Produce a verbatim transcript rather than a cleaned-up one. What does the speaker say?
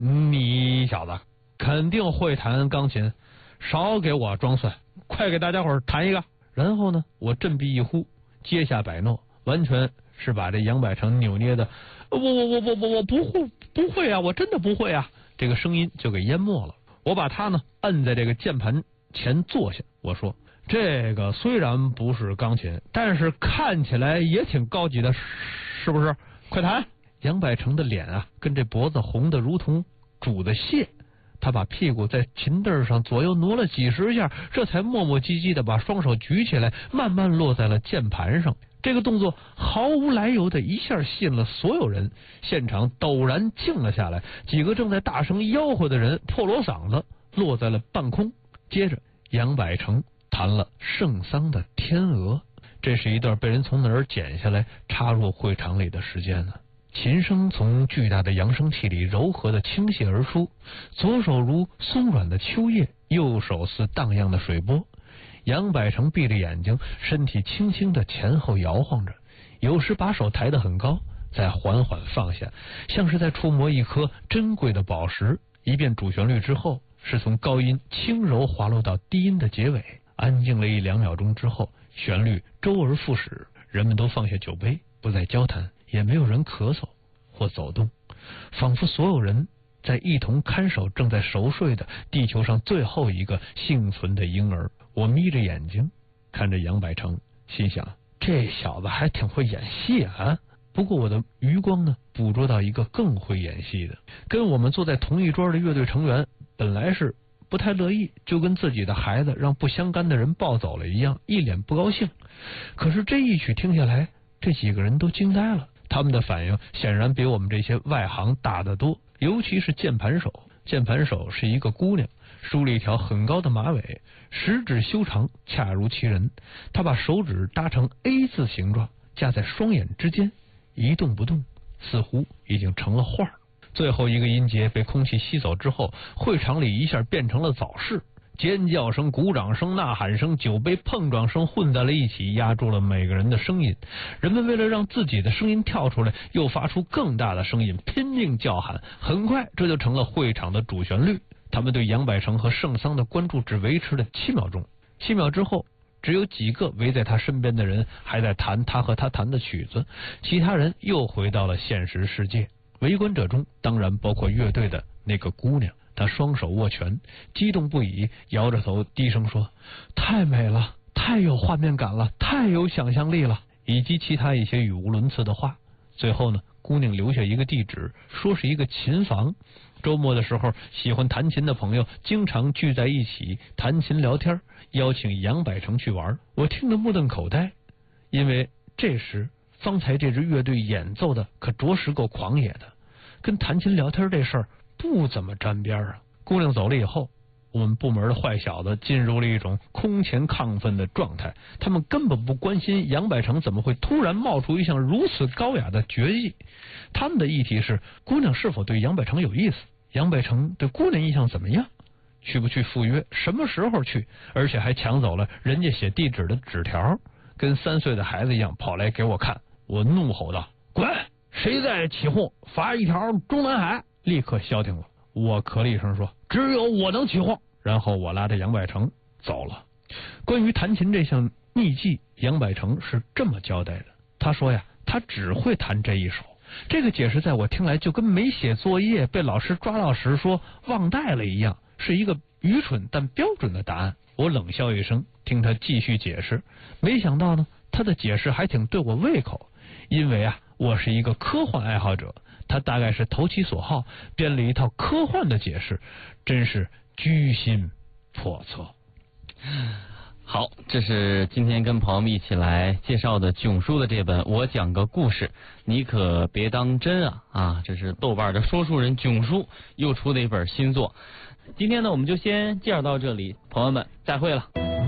你小子肯定会弹钢琴，少给我装蒜，快给大家伙儿弹一个。然后呢，我振臂一呼，接下摆诺，完全是把这杨百成扭捏的，我我我我我我不会不会啊，我真的不会啊，这个声音就给淹没了。我把他呢摁在这个键盘前坐下，我说这个虽然不是钢琴，但是看起来也挺高级的，是不是？快弹！杨百成的脸啊，跟这脖子红的如同煮的蟹。他把屁股在琴凳上左右挪了几十下，这才磨磨唧唧的把双手举起来，慢慢落在了键盘上。这个动作毫无来由的一下吸引了所有人，现场陡然静了下来。几个正在大声吆喝的人破锣嗓子落在了半空。接着杨百成弹了圣桑的天鹅，这是一段被人从哪儿剪下来插入会场里的时间呢？琴声从巨大的扬声器里柔和的倾泻而出，左手如松软的秋叶，右手似荡漾的水波。杨百成闭着眼睛，身体轻轻的前后摇晃着，有时把手抬得很高，再缓缓放下，像是在触摸一颗珍贵的宝石。一遍主旋律之后，是从高音轻柔滑落到低音的结尾。安静了一两秒钟之后，旋律周而复始，人们都放下酒杯，不再交谈，也没有人咳嗽或走动，仿佛所有人在一同看守正在熟睡的地球上最后一个幸存的婴儿。我眯着眼睛看着杨百成，心想这小子还挺会演戏啊。不过我的余光呢，捕捉到一个更会演戏的，跟我们坐在同一桌的乐队成员本来是不太乐意，就跟自己的孩子让不相干的人抱走了一样，一脸不高兴。可是这一曲听下来，这几个人都惊呆了，他们的反应显然比我们这些外行大得多，尤其是键盘手。键盘手是一个姑娘，梳了一条很高的马尾，十指修长，恰如其人。她把手指搭成 A 字形状，架在双眼之间，一动不动，似乎已经成了画。最后一个音节被空气吸走之后，会场里一下变成了早市，尖叫声、鼓掌声、呐喊声、酒杯碰撞声混在了一起，压住了每个人的声音。人们为了让自己的声音跳出来，又发出更大的声音，拼命叫喊。很快这就成了会场的主旋律。他们对杨百成和圣桑的关注只维持了七秒钟，七秒之后只有几个围在他身边的人还在弹他和他弹的曲子，其他人又回到了现实世界。围观者中当然包括乐队的那个姑娘，她双手握拳，激动不已，摇着头低声说：太美了，太有画面感了，太有想象力了，以及其他一些语无伦次的话。最后呢，姑娘留下一个地址，说是一个琴房，周末的时候喜欢弹琴的朋友经常聚在一起弹琴聊天，邀请杨百成去玩。我听得目瞪口呆，因为这时方才这支乐队演奏的可着实够狂野的，跟弹琴聊天这事儿不怎么沾边啊。姑娘走了以后，我们部门的坏小子进入了一种空前亢奋的状态，他们根本不关心杨百成怎么会突然冒出一项如此高雅的绝技，他们的议题是姑娘是否对杨百成有意思，杨百成对姑娘印象怎么样，去不去赴约，什么时候去，而且还抢走了人家写地址的纸条，跟三岁的孩子一样跑来给我看。我怒吼道：滚，谁在起哄，罚一条中南海。立刻消停了。我咳了一声说：只有我能起哄。然后我拉着杨百成走了。关于弹琴这项秘技，杨百成是这么交代的，他说呀，他只会弹这一首。这个解释在我听来就跟没写作业被老师抓到时说忘带了一样，是一个愚蠢但标准的答案。我冷笑一声，听他继续解释。没想到呢，他的解释还挺对我胃口，因为啊，我是一个科幻爱好者，他大概是投其所好，编了一套科幻的解释，真是居心叵测。 好，这是今天跟朋友们一起来介绍的囧叔的这本《我讲个故事，你可别当真啊》啊，这是豆瓣的说书人囧叔又出的一本新作。今天呢，我们就先介绍到这里，朋友们再会了。